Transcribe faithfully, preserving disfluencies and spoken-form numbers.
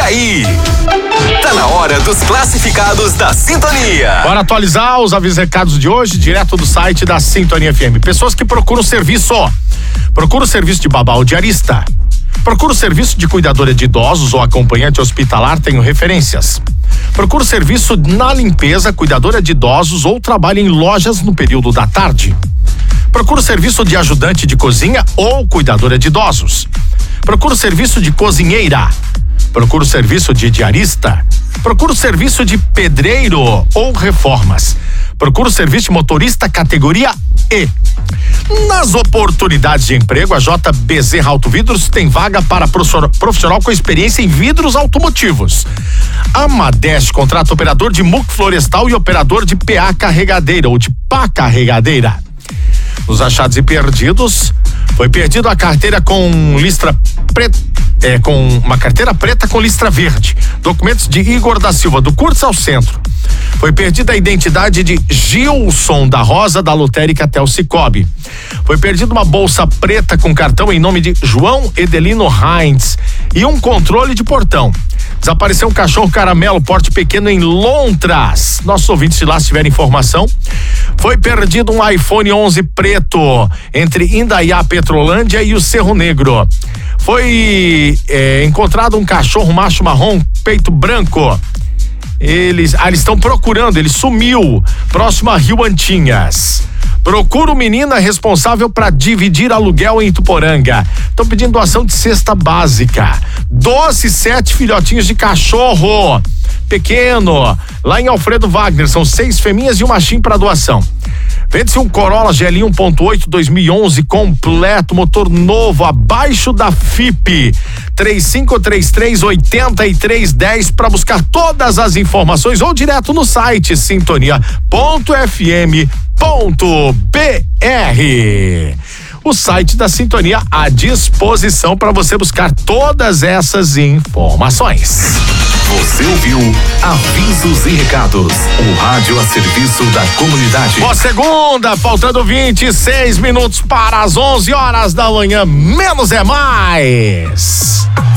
aí. Tá na hora dos classificados da Sintonia. Bora atualizar os avisos e recados de hoje, direto do site da Sintonia F M. Pessoas que procuram serviço, procura o serviço de babá ou diarista. Procura o serviço de cuidadora de idosos ou acompanhante hospitalar, tenho referências. Procura o serviço na limpeza, cuidadora de idosos ou trabalha em lojas no período da tarde. Procura o serviço de ajudante de cozinha ou cuidadora de idosos. Procura o serviço de cozinheira. Procura o serviço de diarista. Procura o serviço de pedreiro ou reformas. Procura o serviço de motorista categoria E. Nas oportunidades de emprego, a J. Bezerra Autovidros tem vaga para profissional com experiência em vidros automotivos. A Madeste contrata operador de muque florestal e operador de P A carregadeira ou de pá carregadeira. Nos achados e perdidos, foi perdido a carteira com listra preta, é, com uma carteira preta com listra verde. Documentos de Igor da Silva, do Curso ao Centro. Foi perdida a identidade de Gilson da Rosa, da Lotérica até o Cicobi. Foi perdida uma bolsa preta com cartão em nome de João Edelino Heinz e um controle de portão. Desapareceu um cachorro caramelo, porte pequeno, em Lontras. Nossos ouvintes, se lá tiverem informação. Foi perdido um iPhone onze preto entre Indaiá, Petrolândia e o Cerro Negro. Foi é, encontrado um cachorro macho marrom, peito branco. Eles, ah, eles estão procurando, ele sumiu, próximo a Rio Antinhas. Procura o menina responsável para dividir aluguel em Ituporanga. Estão pedindo doação de cesta básica. Doze, sete filhotinhos de cachorro pequeno, lá em Alfredo Wagner, são seis fêmeas e um machinho para doação. Vende-se um Corolla G L um ponto oito dois mil e onze completo, motor novo, abaixo da F I P. três cinco três três, oito três um zero para buscar todas as informações ou direto no site sintonia ponto f m ponto b r. O site da Sintonia à disposição para você buscar todas essas informações. Você ouviu Avisos e Recados, o rádio a serviço da comunidade. Boa segunda, faltando vinte e seis minutos para as onze horas da manhã, menos é mais.